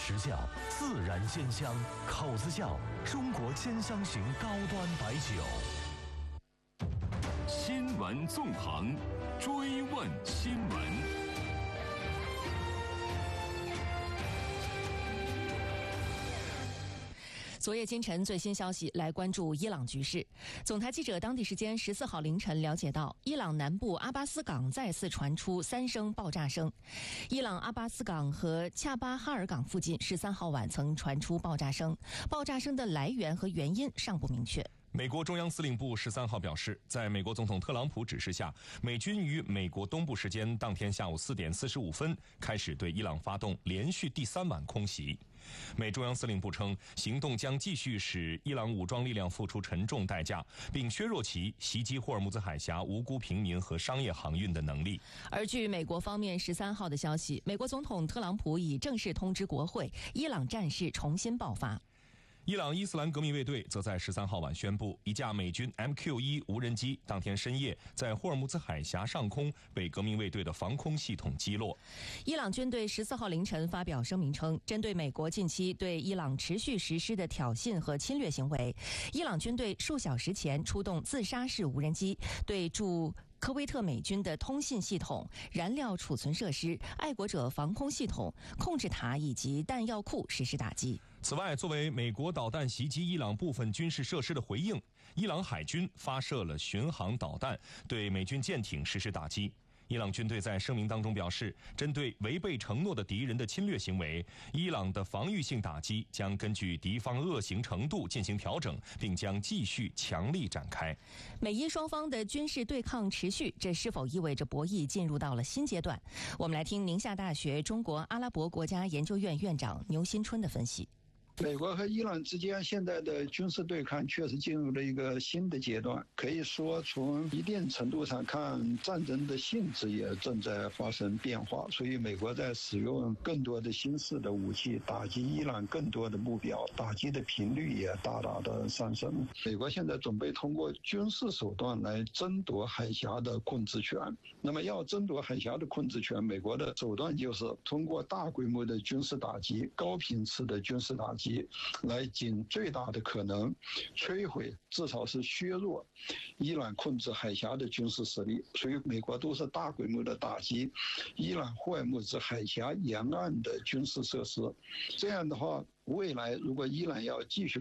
时效，自然鲜香，口子窖中国兼香型高端白酒。 新闻纵横，追问新闻。 昨夜今晨最新消息，来关注伊朗局势。总台记者当地时间14号凌晨了解到，伊朗南部阿巴斯港再次传出3声爆炸声。伊朗阿巴斯港和恰巴哈尔港附近13号晚曾传出爆炸声，爆炸声的来源和原因尚不明确。 美国中央司令部13号表示，在美国总统特朗普指示下，美军于美国东部时间当天下午4点45分开始对伊朗发动连续第3晚空袭。美中央司令部称，行动将继续使伊朗武装力量付出沉重代价，并削弱其袭击霍尔木兹海峡无辜平民和商业航运的能力。 而据美国方面13号的消息，美国总统特朗普已正式通知国会，伊朗战事重新爆发。 伊朗伊斯兰革命卫队则在13号晚宣布，一架美军 MQ-1 无人机当天深夜在霍尔木兹海峡上空被革命卫队的防空系统击落。 伊朗军队14号凌晨发表声明称，针对美国近期对伊朗持续实施的挑衅和侵略行为，伊朗军队数小时前出动自杀式无人机对驻科威特美军的通信系统、燃料储存设施、爱国者防空系统、控制塔以及弹药库实施打击。 此外，作为美国导弹袭击伊朗部分军事设施的回应，伊朗海军发射了巡航导弹，对美军舰艇实施打击。伊朗军队在声明当中表示，针对违背承诺的敌人的侵略行为，伊朗的防御性打击将根据敌方恶行程度进行调整，并将继续强力展开。 美伊双方的军事对抗持续，这是否意味着博弈进入到了新阶段？我们来听宁夏大学中国阿拉伯国家研究院院长牛新春的分析。 美国和伊朗之间现在的军事对抗确实进入了一个新的阶段，可以说从一定程度上看，战争的性质也正在发生变化，所以美国在使用更多的新式的武器打击伊朗更多的目标，打击的频率也大大的上升。美国现在准备通过军事手段来争夺海峡的控制权，那么要争夺海峡的控制权，美国的手段就是通过大规模的军事打击、高频次的军事打击来尽最大的可能摧毁，至少是削弱伊朗控制海峡的军事实力。所以美国都是大规模的打击伊朗霍尔木兹海峡沿岸的军事设施。这样的话，未来如果伊朗要继续